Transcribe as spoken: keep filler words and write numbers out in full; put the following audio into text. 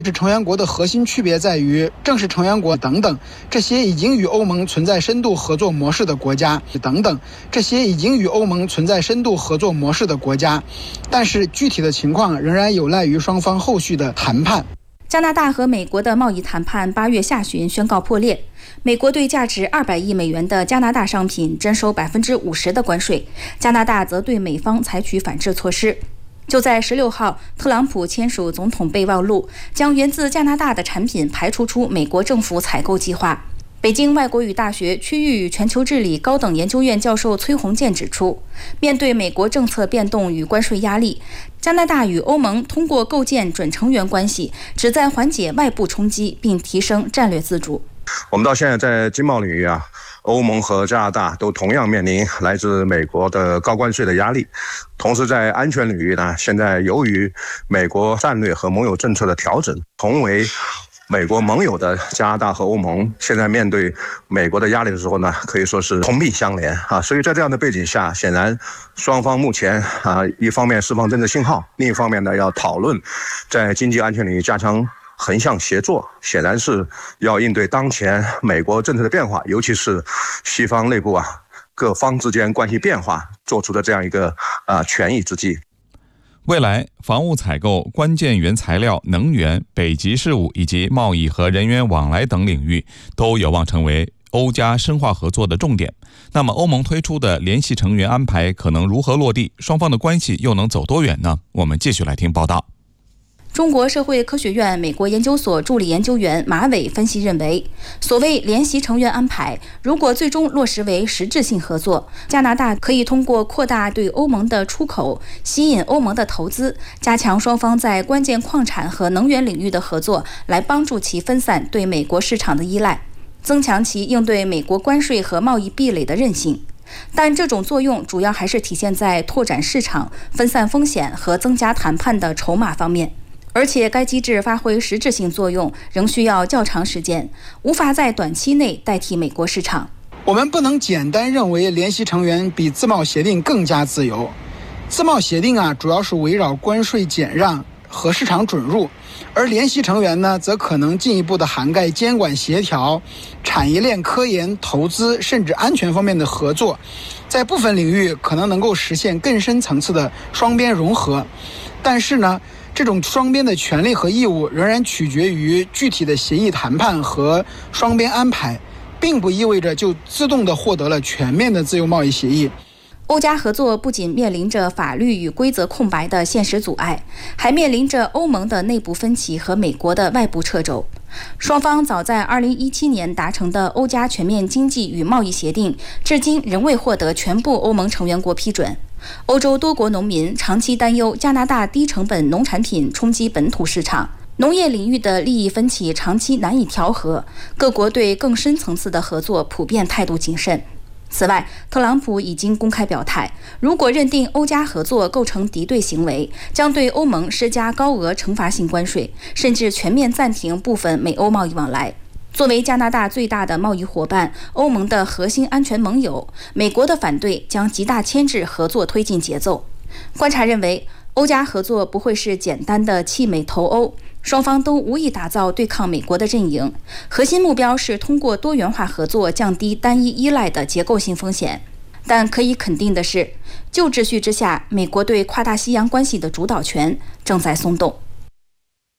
这成员国的核心区别在于，正式成员国等等这些已经与欧盟存在深度合作模式的国家等等这些已经与欧盟存在深度合作模式的国家，但是具体的情况仍然有赖于双方后续的谈判。 加拿大和美国的贸易谈判八月下旬宣告破裂，美国对价值二百亿美元的加拿大商品征收百分之五十的关税，加拿大则对美方采取反制措施。就在十六号，特朗普签署总统备忘录，将源自加拿大的产品排除出美国政府采购计划。北京外国语大学区域与全球治理高等研究院教授崔洪建指出，面对美国政策变动与关税压力，加拿大与欧盟通过构建准成员关系，旨在缓解外部冲击并提升战略自主。 我们到现在在经贸领域啊，欧盟和加拿大都同样面临来自美国的高关税的压力。同时在安全领域呢，现在由于美国战略和盟友政策的调整，同为美国盟友的加拿大和欧盟现在面对美国的压力的时候呢，可以说是同病相怜啊。所以在这样的背景下，显然双方目前啊，一方面释放政治信号，另一方面呢，要讨论在经济安全领域加强横向协作，显然是要应对当前美国政策的变化，尤其是西方内部啊各方之间关系变化做出的这样一个啊权宜之计。 未来，防务采购、关键原材料、能源、北极事务以及贸易和人员往来等领域都有望成为欧加深化合作的重点。那么，欧盟推出的联席成员安排可能如何落地？双方的关系又能走多远呢？我们继续来听报道。 中国社会科学院美国研究所助理研究员马伟分析认为，所谓联席成员安排，如果最终落实为实质性合作，加拿大可以通过扩大对欧盟的出口，吸引欧盟的投资，加强双方在关键矿产和能源领域的合作，来帮助其分散对美国市场的依赖，增强其应对美国关税和贸易壁垒的韧性。但这种作用主要还是体现在拓展市场、分散风险和增加谈判的筹码方面。而且该机制发挥实质性作用仍需要较长时间，无法在短期内代替美国市场。 我们不能简单认为联席成员比自贸协定更加自由。自贸协定啊，主要是围绕关税减让和市场准入，而联席成员呢，则可能进一步的涵盖监管协调、产业链科研、投资甚至安全方面的合作，在部分领域可能能够实现更深层次的双边融合。但是呢，这种双边的权利和义务仍然取决于具体的协议谈判和双边安排，并不意味着就自动地获得了全面的自由贸易协议。 欧加合作不仅面临着法律与规则空白的现实阻碍，还面临着欧盟的内部分歧和美国的外部掣肘。双方早在二零一七年达成的欧加全面经济与贸易协定，至今仍未获得全部欧盟成员国批准。欧洲多国农民长期担忧加拿大低成本农产品冲击本土市场，农业领域的利益分歧长期难以调和，各国对更深层次的合作普遍态度谨慎。此外，特朗普已经公开表态，如果认定欧加合作构成敌对行为，将对欧盟施加高额惩罚性关税，甚至全面暂停部分美欧贸易往来。作为加拿大最大的贸易伙伴，欧盟的核心安全盟友，美国的反对将极大牵制合作推进节奏。观察认为，欧加合作不会是简单的弃美投欧，双方都无意打造对抗美国的阵营，核心目标是通过多元化合作降低单一依赖的结构性风险。但可以肯定的是，旧秩序之下，美国对跨大西洋关系的主导权正在松动。